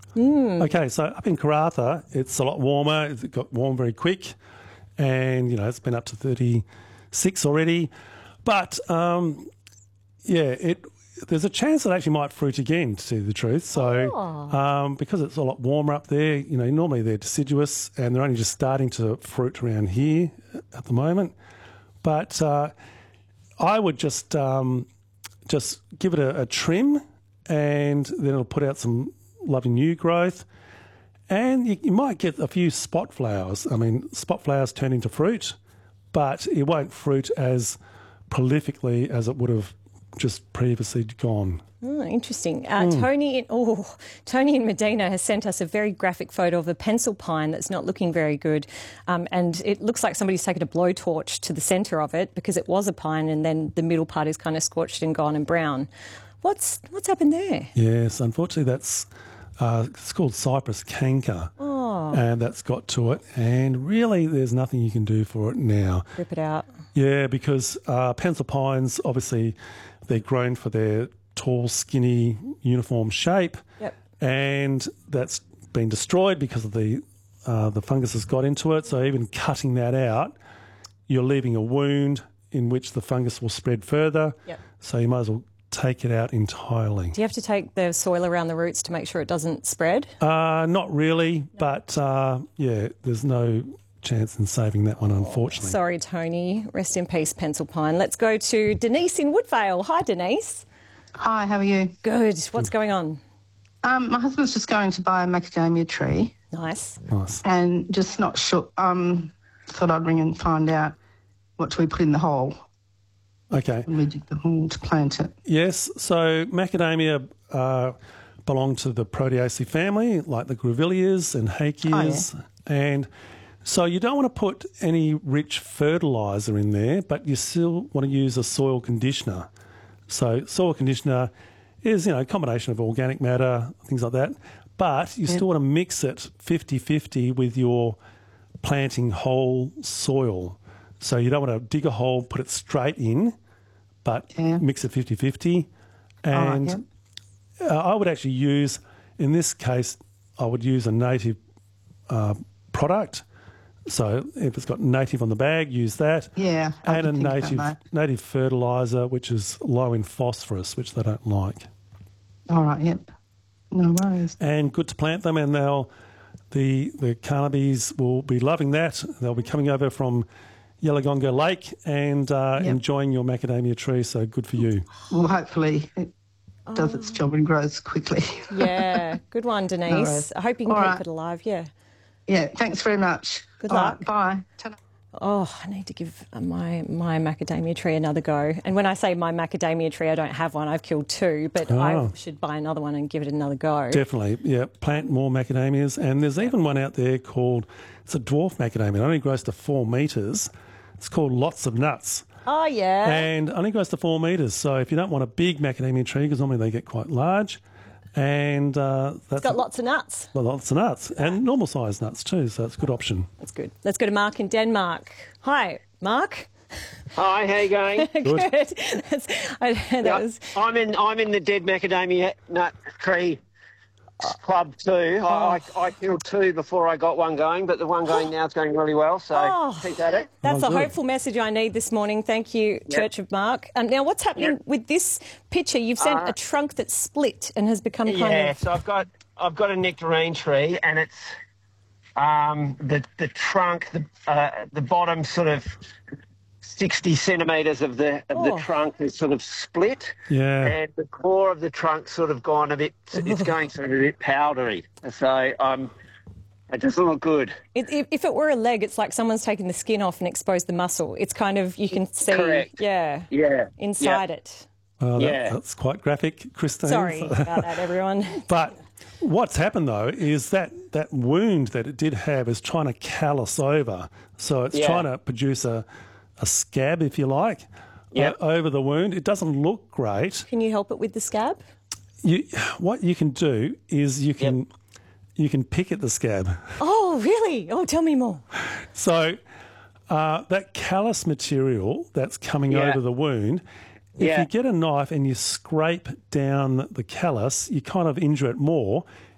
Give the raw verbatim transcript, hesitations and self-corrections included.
Mm. Okay, so up in Karratha, it's a lot warmer. It got warm very quick, and you know it's been up to thirty-six already. But um, yeah, it there's a chance it actually might fruit again, to tell you the truth. So Oh. um, because it's a lot warmer up there, you know, normally they're deciduous and they're only just starting to fruit around here at the moment. But uh, I would just um, just give it a, a trim, and then it'll put out some lovely new growth. And you, you might get a few spot flowers. I mean, spot flowers turn into fruit, but it won't fruit as prolifically as it would have just previously gone. Oh, interesting. Uh, mm. Tony, in, oh, Tony in Medina has sent us a very graphic photo of a pencil pine that's not looking very good, um, and it looks like somebody's taken a blowtorch to the centre of it because it was a pine, and then the middle part is kind of scorched and gone and brown. What's what's happened there? Yes, unfortunately, that's uh, it's called cypress canker, oh. and that's got to it. And really, there's nothing you can do for it now. Rip it out. Yeah, because uh, pencil pines, obviously, they're grown for their tall, skinny, uniform shape, yep. and that's been destroyed because of the uh, the fungus has got into it. So even cutting that out, you're leaving a wound in which the fungus will spread further. Yep. So you might as well take it out entirely. Do you have to take the soil around the roots to make sure it doesn't spread? Uh, not really, no. but uh, yeah, there's no chance in saving that one, unfortunately. Sorry, Tony. Rest in peace, pencil pine. Let's go to Denise in Woodvale. Hi, Denise. Hi, how are you? Good. What's going on? Um, my husband's just going to buy a macadamia tree. Nice. Nice. And just not sure. Um, thought I'd ring and find out what do we put in the hole. Okay. When we dig the hole to plant it. Yes. So macadamia uh, belong to the Proteaceae family, like the grevilleas and hakeas, oh, yeah. and so you don't want to put any rich fertiliser in there, but you still want to use a soil conditioner. So soil conditioner is, you know, a combination of organic matter, things like that, but you yeah. still want to mix it fifty-fifty with your planting whole soil. So you don't want to dig a hole, put it straight in, but yeah. mix it fifty-fifty. And right, yeah. uh, I would actually use, in this case, I would use a native uh, product. So if it's got native on the bag, use that. Yeah, I and a think native native fertiliser, which is low in phosphorus, which they don't like. All right, yep. No worries. And good to plant them, and they'll the the cannabis will be loving that. They'll be coming over from Yellowgonga Lake and uh, yep. enjoying your macadamia tree. So good for you. Well, hopefully it does its job and grows quickly. Yeah, good one, Denise. I hope you can All keep right. it alive. Yeah. Yeah, thanks very much. Good All luck. Right, bye. Ta-da. Oh, I need to give my my macadamia tree another go. And when I say my macadamia tree, I don't have one. I've killed two, but Oh. I should buy another one and give it another go. Definitely, yeah. Plant more macadamias, and there's even one out there called, it's a dwarf macadamia. It only grows to four metres. It's called Lots of Nuts. Oh, yeah. And only grows to four metres. So if you don't want a big macadamia tree, because normally they get quite large, and uh, that's It's got lots of nuts. well, lots of nuts and normal sized nuts too. So it's a good option. That's good. Let's go to Mark in Denmark. Hi, Mark. Hi, how you going? Good. That's, I, that Yeah, was... I'm in. I'm in the dead macadamia nut tree club too. Oh. I, I, I killed two before I got one going, but the one going now is going really well. So Oh. keep at it. That's Oh, a good. hopeful message I need this morning. Thank you, Church of Mark. Um, now, what's happening Yep. with this picture? You've sent Uh, a trunk that's split and has become kind Yeah, of... so I've got I've got a nectarine tree, and it's um, the the trunk, the uh, the bottom sort of sixty centimetres of the of Oh. the trunk is sort of split, Yeah. and the core of the trunk sort of gone a bit. It's going sort of a bit powdery. So um, it doesn't look good. It, if, if it were a leg, it's like someone's taken the skin off and exposed the muscle. It's kind of, you can see, Correct. yeah, Yeah. inside Yep. it. Well, that- Yeah. that's quite graphic, Christine. Sorry about that, everyone. But what's happened though is that that wound that it did have is trying to callus over. So it's Yeah. trying to produce a, a scab, if you like, Yep. uh, over the wound. It doesn't look great. Can you help it with the scab? You, what you can do is you can you can pick at the scab. Oh, really? Oh, tell me more. So uh, that callus material that's coming Yeah. over the wound, if Yeah. you get a knife and you scrape down the callus, you kind of injure it more.